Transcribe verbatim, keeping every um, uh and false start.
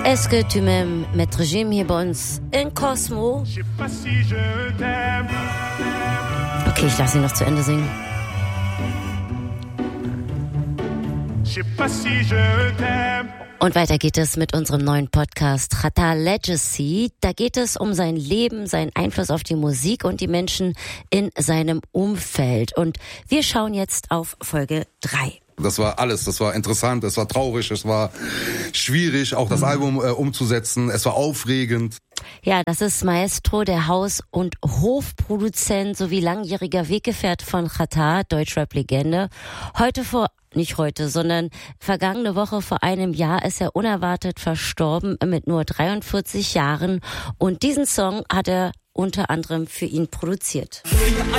Est-ce que tu m'aimes, Maître Jim hier bei uns in Cosmo? Okay, ich lasse ihn noch zu Ende singen. Und weiter geht es mit unserem neuen Podcast Xata Legacy. Da geht es um sein Leben, seinen Einfluss auf die Musik und die Menschen in seinem Umfeld. Und wir schauen jetzt auf Folge drei. Das war alles, das war interessant, es war traurig, es war schwierig, auch das mhm. Album äh, umzusetzen, es war aufregend. Ja, das ist Maestro, der Haus- und Hofproduzent sowie langjähriger Weggefährte von Xata, Deutschrap-Legende. Heute vor, nicht heute, sondern vergangene Woche vor einem Jahr ist er unerwartet verstorben mit nur dreiundvierzig Jahren und diesen Song hat er unter anderem für ihn produziert.